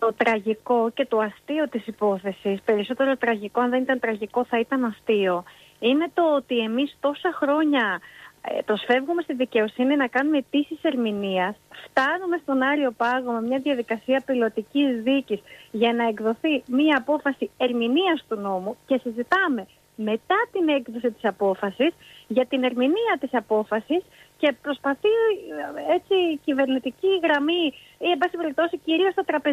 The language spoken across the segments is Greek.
το τραγικό και το αστείο της υπόθεσης, περισσότερο τραγικό, αν δεν ήταν τραγικό θα ήταν αστείο, είναι το ότι εμείς τόσα χρόνια προσφεύγουμε στη δικαιοσύνη να κάνουμε αιτήσεις ερμηνείας, φτάνουμε στον Άριο Πάγο με μια διαδικασία πιλωτικής δίκης για να εκδοθεί μια απόφαση ερμηνείας του νόμου και συζητάμε μετά την έκδοση της απόφασης για την ερμηνεία της απόφασης και προσπαθεί έτσι η κυβερνητική γραμμή ή εν πάση περιπτώσει κυρίως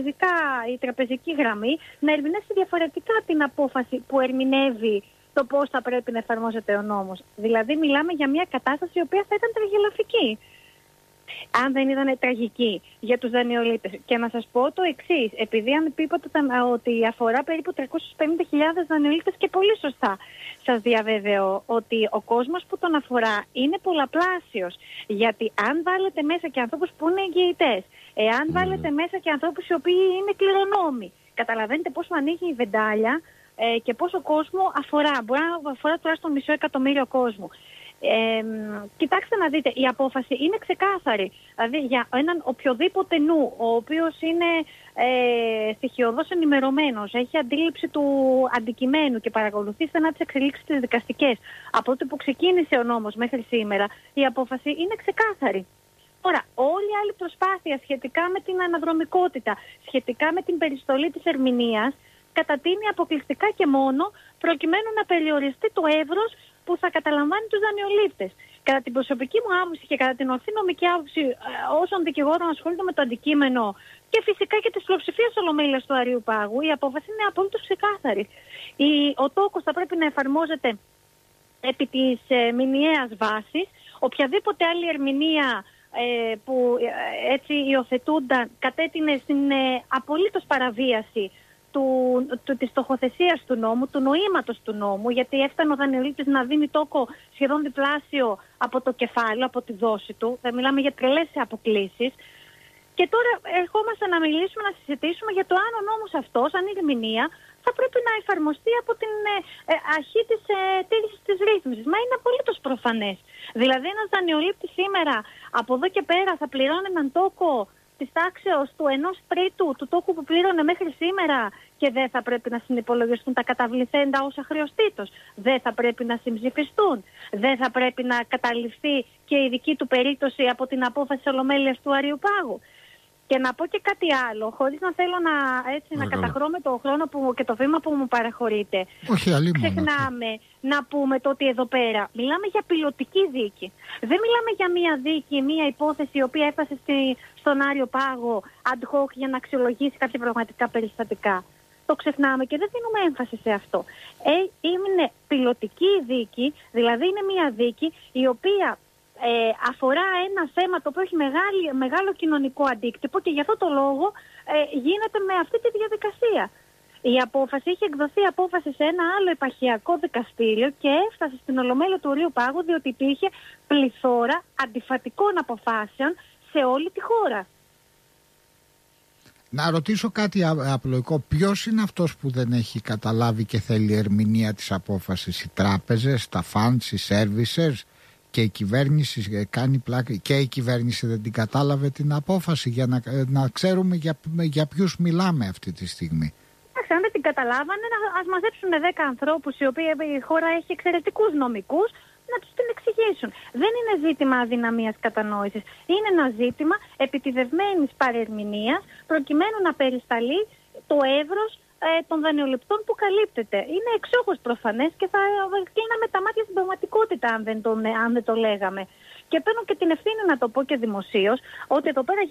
η τραπεζική γραμμή να ερμηνεύσει διαφορετικά την απόφαση που ερμηνεύει το πώς θα πρέπει να εφαρμόζεται ο νόμος. Δηλαδή μιλάμε για μια κατάσταση η οποία θα ήταν τραγελαφική αν δεν ήταν τραγική για τους δανειολήπτες. Και να σας πω το εξής, επειδή αν είπατε ότι αφορά περίπου 350.000 δανειολήπτες και πολύ σωστά σας διαβεβαιώ ότι ο κόσμος που τον αφορά είναι πολλαπλάσιος. Γιατί αν βάλετε μέσα και ανθρώπους που είναι εγγυητές, εάν βάλετε μέσα και ανθρώπους οι οποίοι είναι κληρονόμοι, καταλαβαίνετε πόσο ανοίγει η βεντάλια και πόσο κόσμο αφορά. Μπορεί να αφορά τουλάχιστον 500.000 κόσμο. Κοιτάξτε να δείτε, η απόφαση είναι ξεκάθαρη. Δηλαδή για έναν οποιοδήποτε νου, ο οποίος είναι στοιχειωδώς ενημερωμένος, έχει αντίληψη του αντικειμένου και παρακολουθεί στενά τις εξελίξεις τις δικαστικές από τότε που ξεκίνησε ο νόμος μέχρι σήμερα, η απόφαση είναι ξεκάθαρη. Τώρα, όλη η άλλη προσπάθεια σχετικά με την αναδρομικότητα, σχετικά με την περιστολή της ερμηνείας, κατατείνει αποκλειστικά και μόνο προκειμένου να περιοριστεί το εύρος που θα καταλαμβάνει τους δανειολήπτες. Κατά την προσωπική μου άποψη και κατά την ορθή νομική άποψη όσων δικηγόρων ασχολούνται με το αντικείμενο και φυσικά και της πλειοψηφίας ολομέλειας του Αρείου Πάγου, η απόφαση είναι απολύτως ξεκάθαρη. Ο τόκος θα πρέπει να εφαρμόζεται επί της μηνιαίας βάσης. Οποιαδήποτε άλλη ερμηνεία που έτσι υιοθετούνταν κατέτεινε στην απολύτως παραβίαση της στοχοθεσίας του νόμου, του νοήματος του νόμου, γιατί έφτανε ο δανειολήπτης να δίνει τόκο σχεδόν διπλάσιο από το κεφάλαιο, από τη δόση του. Δεν μιλάμε για τρελές αποκλήσεις. Και τώρα ερχόμαστε να μιλήσουμε, να συζητήσουμε για το αν ο νόμος αυτός, αν η ερμηνεία, θα πρέπει να εφαρμοστεί από την αρχή της τήρησης της ρύθμισης. Μα είναι απολύτως προφανές. Δηλαδή ένας δανειολήπτης σήμερα από εδώ και πέρα θα πληρώνει έναν τόκο της τάξεως του 1/3 του τόκου που πλήρωνε μέχρι σήμερα και δεν θα πρέπει να συνυπολογιστούν τα καταβληθέντα όσα χρεωστήτως. Δεν θα πρέπει να συμψηφιστούν. Δεν θα πρέπει να καταληφθεί και η δική του περίπτωση από την απόφαση της Ολομέλειας του Αρείου Πάγου. Και να πω και κάτι άλλο, χωρίς να θέλω να καταχρώ με το χρόνο και το βήμα που μου παραχωρείτε. Ξεχνάμε να πούμε το ότι εδώ πέρα μιλάμε για πιλωτική δίκη. Δεν μιλάμε για μία δίκη, μία υπόθεση η οποία έφτασε στον Άριο Πάγο ad hoc για να αξιολογήσει κάποια πραγματικά περιστατικά. Το ξεχνάμε και δεν δίνουμε έμφαση σε αυτό. Είναι πιλωτική δίκη, δηλαδή είναι μία δίκη η οποία αφορά ένα θέμα το οποίο έχει μεγάλο κοινωνικό αντίκτυπο και γι' αυτό το λόγο γίνεται με αυτή τη διαδικασία. Η απόφαση είχε εκδοθεί απόφαση σε ένα άλλο επαρχιακό δικαστήριο και έφτασε στην Ολομέλεια του Αρείου Πάγου διότι υπήρχε πληθώρα αντιφατικών αποφάσεων σε όλη τη χώρα. Να ρωτήσω κάτι απλοϊκό. Ποιος είναι αυτός που δεν έχει καταλάβει και θέλει ερμηνεία της απόφασης? Οι τράπεζες, τα funds, οι services? Και η κυβέρνηση κάνει πλάκα και η κυβέρνηση δεν την κατάλαβε την απόφαση για να ξέρουμε για ποιους μιλάμε αυτή τη στιγμή. Αν δεν την καταλάβανε, ας μαζέψουν 10 ανθρώπους οι οποίοι η χώρα έχει εξαιρετικούς νομικούς να τους την εξηγήσουν. Δεν είναι ζήτημα αδυναμίας κατανόησης. Είναι ένα ζήτημα επιτηδευμένης παρερμηνείας προκειμένου να περισταλεί το εύρος των δανειοληπτών που καλύπτεται. Είναι εξόχως προφανές και θα κλείναμε τα μάτια στην πραγματικότητα αν δεν το λέγαμε. Και παίρνω και την ευθύνη να το πω και δημοσίως ότι εδώ πέρα